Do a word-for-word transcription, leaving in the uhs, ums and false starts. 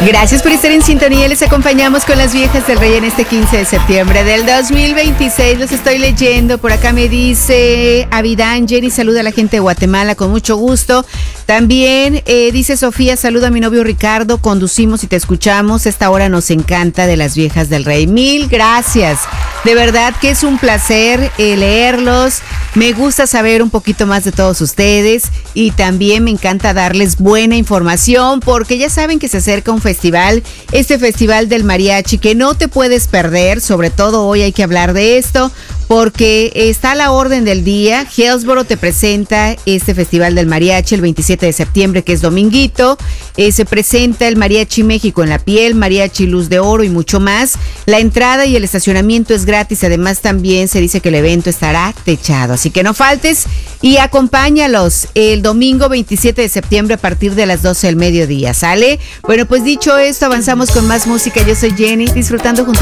Gracias por estar en sintonía. Les acompañamos con las viejas del Rey en este quince de septiembre del dos mil veintiséis. Los estoy leyendo. Por acá me dice Avidán, Jenny, saluda a la gente de Guatemala con mucho gusto. También eh, dice Sofía, saluda a mi novio Ricardo. Conducimos y te escuchamos. Esta hora nos encanta de las viejas del Rey. Mil gracias. De verdad que es un placer eh, leerlos. Me gusta saber un poquito más de todos ustedes y también me encanta darles buena información porque ya saben que se acerca un festival, este festival del mariachi que no te puedes perder. Sobre todo hoy hay que hablar de esto porque está a la orden del día. Hillsboro te presenta este festival del mariachi el veintisiete de septiembre, que es dominguito. Eh, se presenta el Mariachi México en la piel, Mariachi Luz de Oro y mucho más. La entrada y el estacionamiento es gratis. Además también se dice que el evento estará techado, así que no faltes y acompáñalos el domingo veintisiete de septiembre a partir de las doce del mediodía, ¿sale? Bueno, pues dicho esto, avanzamos con más música. Yo soy Jenny, disfrutando junto